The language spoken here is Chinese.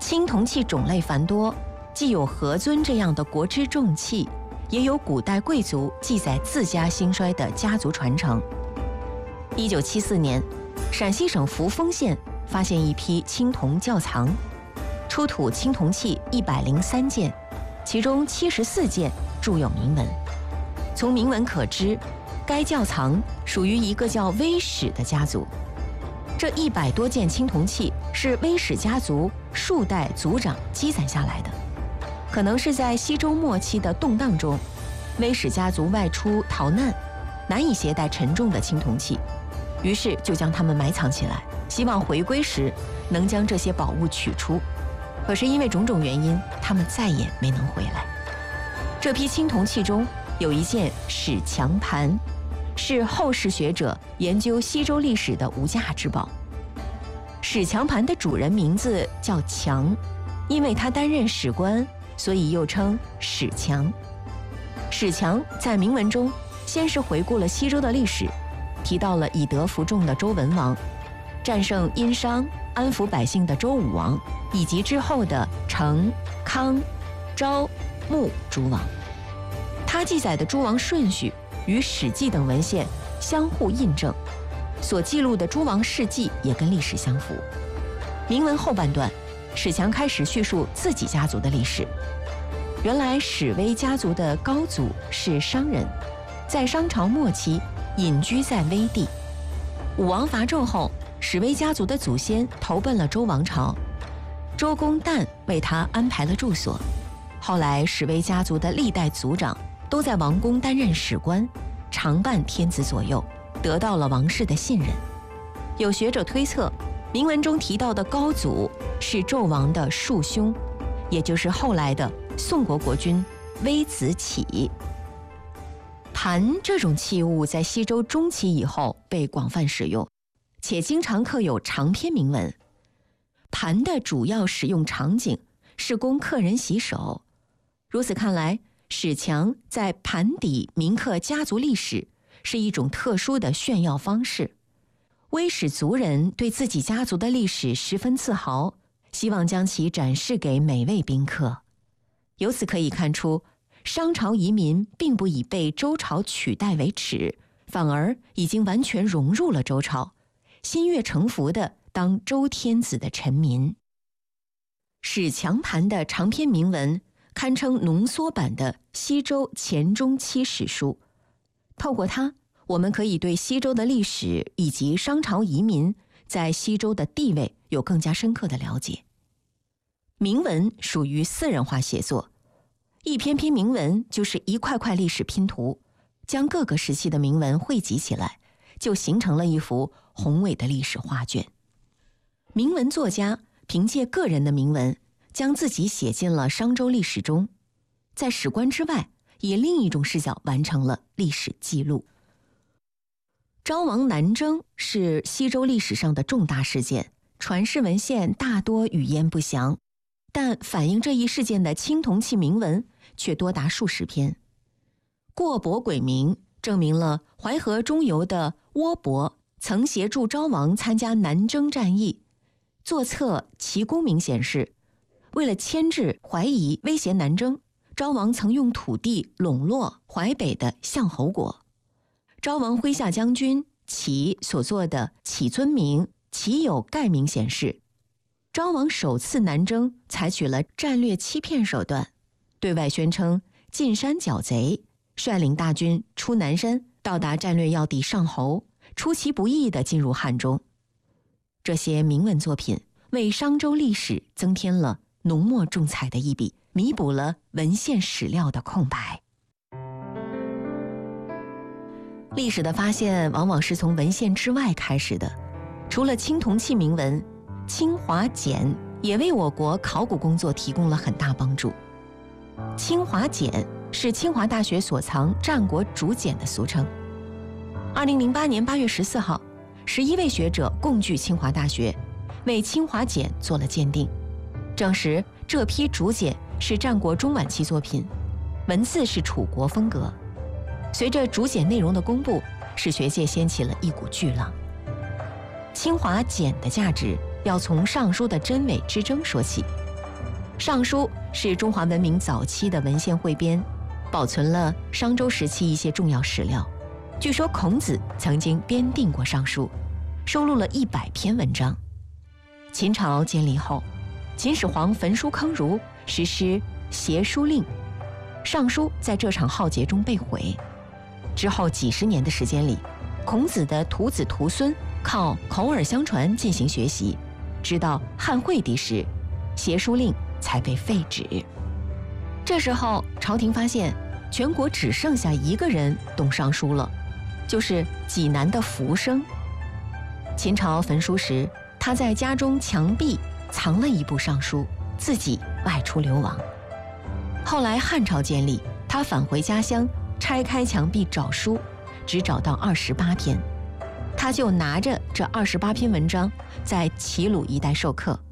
青铜器种类繁多，既有何尊这样的国之重器，也有古代贵族记载自家兴衰的家族传承。1974年，陕西省扶风县发现一批青铜窖藏，出土青铜器103件，其中74件铸有铭文。从铭文可知，该窖藏属于一个叫威史的家族。这100多件青铜器是威史家族数代族长积攒下来的，可能是在西周末期的动荡中，威史家族外出逃难，难以携带沉重的青铜器，于是就将它们埋藏起来，希望回归时能将这些宝物取出。可是因为种种原因，他们再也没能回来。这批青铜器中有一件史强盘，是后世学者研究西周历史的无价之宝。史强盘的主人名字叫强，因为他担任史官，所以又称史强。史强在铭文中先是回顾了西周的历史，提到了以德服众的周文王，战胜殷商、安抚百姓的周武王，以及之后的成、康、昭、穆诸王。他记载的诸王顺序与《史记》等文献相互印证，所记录的诸王事迹也跟历史相符。铭文后半段，史强开始叙述自己家族的历史。原来史威家族的高祖是商人，在商朝末期隐居在威地。武王伐纣后，史威家族的祖先投奔了周王朝，周公旦为他安排了住所。后来史威家族的历代族长都在王宫担任史官，常伴天子左右，得到了王室的信任。有学者推测，铭文中提到的高祖是纣王的庶兄，也就是后来的宋国国君微子启。盘这种器物在西周中期以后被广泛使用，且经常刻有长篇铭文。盘的主要使用场景是供客人洗手。如此看来，史强在盘底铭刻家族历史是一种特殊的炫耀方式。威史族人对自己家族的历史十分自豪，希望将其展示给每位宾客。由此可以看出，商朝移民并不以被周朝取代为耻，反而已经完全融入了周朝，心悦诚服地当周天子的臣民。史强盘的长篇铭文堪称浓缩版的西周前中期史书。透过它，我们可以对西周的历史以及商朝移民在西周的地位有更加深刻的了解。铭文属于私人化写作，一篇篇铭文就是一块块历史拼图，将各个时期的铭文汇集起来，就形成了一幅宏伟的历史画卷。铭文作家凭借个人的铭文，将自己写进了商周历史中，在史官之外，以另一种视角完成了历史记录。昭王南征是西周历史上的重大事件，传世文献大多语焉不详，但反映这一事件的青铜器铭文却多达数十篇。过伯轨铭证明了淮河中游的倭伯曾协助昭王参加南征战役。作册齐公铭显示，为了牵制怀疑威胁南征，昭王曾用土地笼络淮北的相侯国。昭王麾下将军齐所作的启尊铭、齐有盖铭显示，昭王首次南征采取了战略欺骗手段，对外宣称进山剿贼，率领大军出南山，到达战略要地上侯，出其不意地进入汉中。这些铭文作品为商周历史增添了浓墨重彩的一笔，弥补了文献史料的空白。历史的发现往往是从文献之外开始的。除了青铜器铭文，清华简也为我国考古工作提供了很大帮助。清华简是清华大学所藏战国竹简的俗称。2008年8月14号，11位学者共聚清华大学，为清华简做了鉴定，证实这批竹简是战国中晚期作品，文字是楚国风格。随着竹简内容的公布，使学界掀起了一股巨浪。清华简的价值要从尚书的真伪之争说起。 尚书是中华文明早期的文献汇编，保存了商周时期一些重要史料。据说孔子曾经编订过尚书，收录了100篇文章。秦朝建立后，秦始皇焚书坑儒，实施挟书令，尚书在这场浩劫中被毁。之后几十年的时间里，孔子的徒子徒孙靠口耳相传进行学习，直到汉惠帝时，挟书令才被废止。这时候，朝廷发现全国只剩下一个人懂尚书了，就是济南的福生。秦朝焚书时，他在家中墙壁藏了一部尚书，自己外出流亡。后来汉朝建立，他返回家乡，拆开墙壁找书，只找到28篇，他就拿着这28篇文章在齐鲁一带授课。